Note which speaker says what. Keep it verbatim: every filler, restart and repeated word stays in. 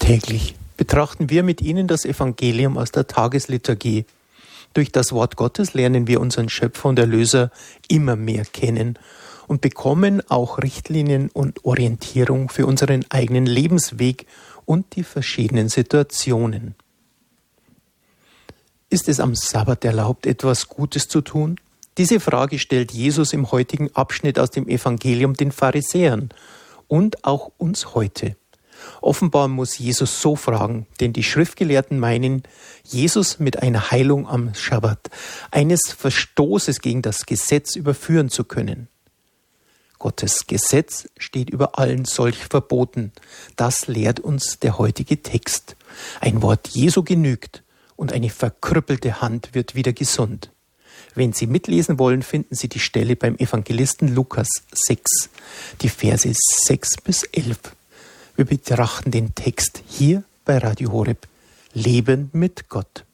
Speaker 1: Täglich betrachten wir mit Ihnen das Evangelium aus der Tagesliturgie. Durch das Wort Gottes lernen wir unseren Schöpfer und Erlöser immer mehr kennen und bekommen auch Richtlinien und Orientierung für unseren eigenen Lebensweg und die verschiedenen Situationen. Ist es am Sabbat erlaubt, etwas Gutes zu tun? Diese Frage stellt Jesus im heutigen Abschnitt aus dem Evangelium den Pharisäern und auch uns heute. Offenbar muss Jesus so fragen, denn die Schriftgelehrten meinen, Jesus mit einer Heilung am Schabbat, eines Verstoßes gegen das Gesetz überführen zu können. Gottes Gesetz steht über allen solch Verboten. Das lehrt uns der heutige Text. Ein Wort Jesu genügt und eine verkrüppelte Hand wird wieder gesund. Wenn Sie mitlesen wollen, finden Sie die Stelle beim Evangelisten Lukas sechs, die Verse sechs bis elf. Wir betrachten den Text hier bei Radio Horeb. Leben mit Gott.